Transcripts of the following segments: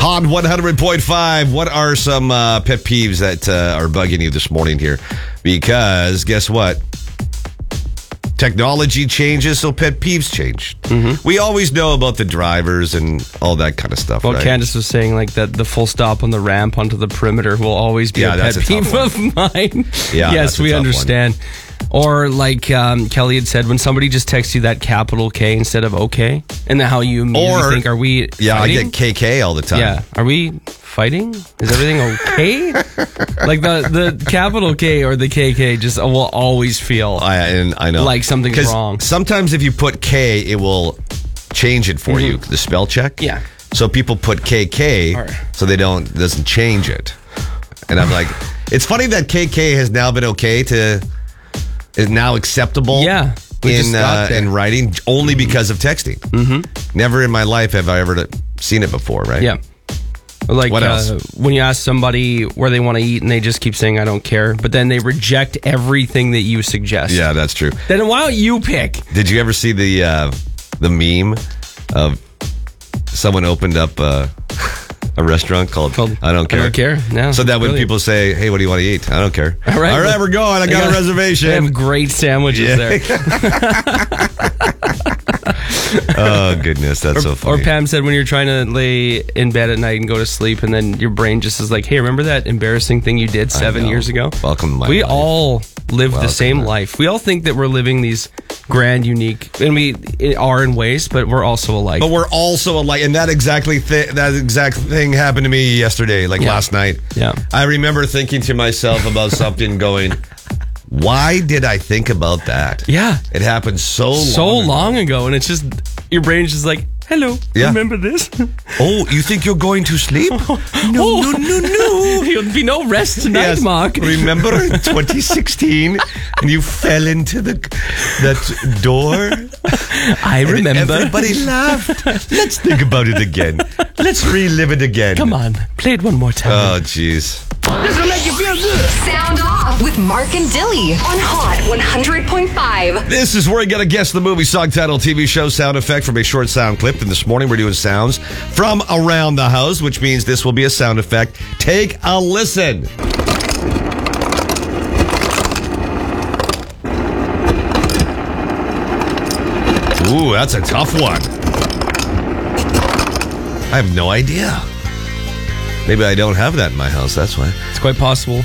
Hot 100.5. What are some pet peeves that are bugging you this morning here? Because guess what? Technology changes, so pet peeves change. Mm-hmm. We always know about the drivers and all that kind of stuff. Well, right? Candace was saying like that the full stop on the ramp onto the perimeter will always be a pet peeve of mine. Yeah, yes, we understand. One. Or like Kelly had said, when somebody just texts you that capital K instead of OK, and then how you immediately think, are we fighting? I get KK all the time. Yeah, are we fighting? Is everything okay? Like the capital K or the KK just will always feel I know. Like something's wrong. Sometimes if you put K, it will change it for you, the spell check. Yeah. So people put KK so doesn't change it. And I'm like, it's funny that KK has now been is now acceptable in writing only because of texting. Mm-hmm. Never in my life have I ever seen it before, right? Yeah. Like what else? When you ask somebody where they want to eat and they just keep saying, I don't care, but then they reject everything that you suggest. Yeah, that's true. Then why don't you pick? Did you ever see the meme of someone opened up a restaurant called I Don't Care? I Don't Care. No. So that when people say, hey, what do you want to eat? I don't care. All right, we're going. I got a reservation. They have great sandwiches there. Oh, goodness. That's so funny. Or Pam said when you're trying to lay in bed at night and go to sleep, and then your brain just is like, hey, remember that embarrassing thing you did 7 years ago? Welcome to my We life. all live the same life. We all think that we're living these grand, unique, and we are in ways, but we're also alike. But we're also alike. And that exact thing happened to me yesterday, last night. Yeah. I remember thinking to myself about something going, why did I think about that? Yeah. It happened so long ago. And it's just, your brain's just like, hello, remember this? Oh, you think you're going to sleep? No. There'll be no rest tonight, Mark. Remember in 2016 and you fell into that door? I remember. Everybody laughed. Let's think about it again. Let's relive it again. Come on, play it one more time. Oh, jeez. This will make you feel good. Sound Off with Mark and Dilly on Hot 100.5. This is where you got to guess the movie, song title, TV show, sound effect from a short sound clip. And this morning we're doing sounds from around the house, which means this will be a sound effect. Take a listen. Ooh, that's a tough one. I have no idea. Maybe I don't have that in my house, that's why. It's quite possible.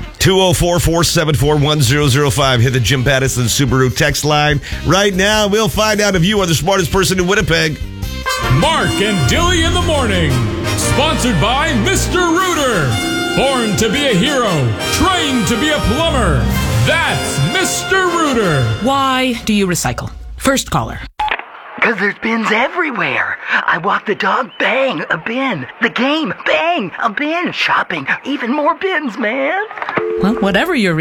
204-474-1005. Hit the Jim Pattison Subaru text line. Right now, we'll find out if you are the smartest person in Winnipeg. Mark and Dilly in the morning. Sponsored by Mr. Rooter. Born to be a hero. Trained to be a plumber. That's Mr. Rooter. Why do you recycle? First caller. Because there's bins everywhere. I walk the dog, bang, a bin. The game, bang, a bin. Shopping, even more bins, man. Well, whatever your